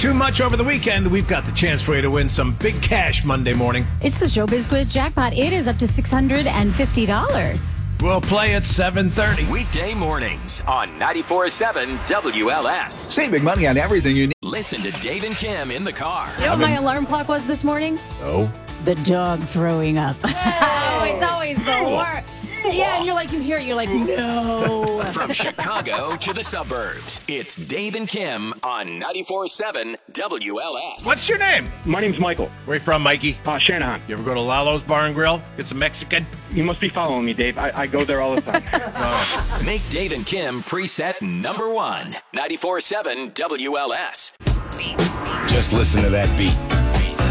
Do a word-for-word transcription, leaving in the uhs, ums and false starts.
too much over the weekend, we've got the chance for you to win some big cash Monday morning. It's the Showbiz Quiz Jackpot. It is up to six hundred fifty dollars. We'll play at seven thirty. Weekday mornings on ninety-four point seven W L S. Save big money on everything you need. Listen to Dave and Kim in the car. You know what my alarm clock was this morning? Oh. The dog throwing up. Oh, it's always the worst. Yeah, and you're like, you hear it, you're like, no. From Chicago to the suburbs, it's Dave and Kim on ninety-four point seven W L S. What's your name? My name's Michael. Where you from, Mikey? Uh, Shanahan. You ever go to Lalo's Bar and Grill? Get some Mexican? You must be following me, Dave. I, I go there all the time. Oh. Make Dave and Kim preset number one. ninety-four point seven W L S. Just listen to that beat.